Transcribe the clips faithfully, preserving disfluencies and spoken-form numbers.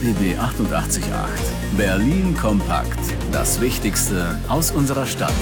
B B achtundachtzig Komma acht. Berlin kompakt. Das Wichtigste aus unserer Stadt.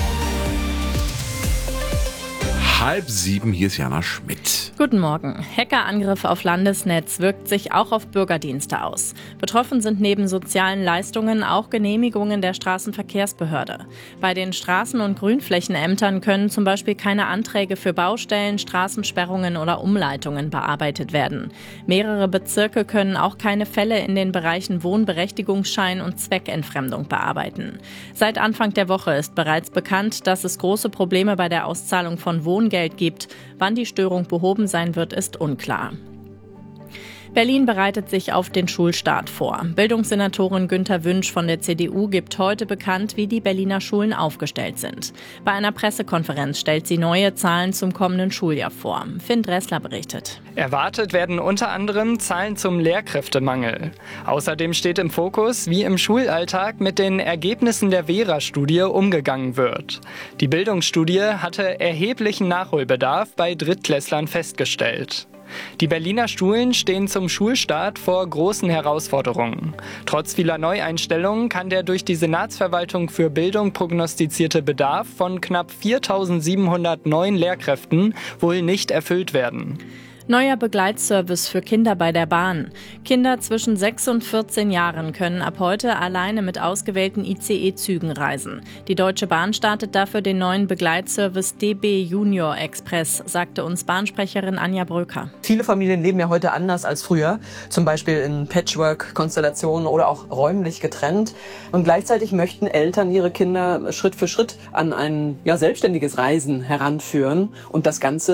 Halb sieben, hier ist Jana Schmidt. Guten Morgen. Hackerangriff auf Landesnetz wirkt sich auch auf Bürgerdienste aus. Betroffen sind neben sozialen Leistungen auch Genehmigungen der Straßenverkehrsbehörde. Bei den Straßen- und Grünflächenämtern können zum Beispiel keine Anträge für Baustellen, Straßensperrungen oder Umleitungen bearbeitet werden. Mehrere Bezirke können auch keine Fälle in den Bereichen Wohnberechtigungsschein und Zweckentfremdung bearbeiten. Seit Anfang der Woche ist bereits bekannt, dass es große Probleme bei der Auszahlung von Wohngeld gibt. Wann die Störung behoben sein wird, ist unklar. Berlin bereitet sich auf den Schulstart vor. Bildungssenatorin Günther Wünsch von der C D U gibt heute bekannt, wie die Berliner Schulen aufgestellt sind. Bei einer Pressekonferenz stellt sie neue Zahlen zum kommenden Schuljahr vor. Finn Dressler berichtet. Erwartet werden unter anderem Zahlen zum Lehrkräftemangel. Außerdem steht im Fokus, wie im Schulalltag mit den Ergebnissen der Vera-Studie umgegangen wird. Die Bildungsstudie hatte erheblichen Nachholbedarf bei Drittklässlern festgestellt. Die Berliner Schulen stehen zum Schulstart vor großen Herausforderungen. Trotz vieler Neueinstellungen kann der durch die Senatsverwaltung für Bildung prognostizierte Bedarf von knapp viertausendsiebenhundert neuen Lehrkräften wohl nicht erfüllt werden. Neuer Begleitservice für Kinder bei der Bahn. Kinder zwischen sechs und vierzehn Jahren können ab heute alleine mit ausgewählten I C E-Zügen reisen. Die Deutsche Bahn startet dafür den neuen Begleitservice D B Junior Express, sagte uns Bahnsprecherin Anja Bröker. Viele Familien leben ja heute anders als früher, zum Beispiel in Patchwork-Konstellationen oder auch räumlich getrennt. Und gleichzeitig möchten Eltern ihre Kinder Schritt für Schritt an ein ja, selbstständiges Reisen heranführen und das Ganze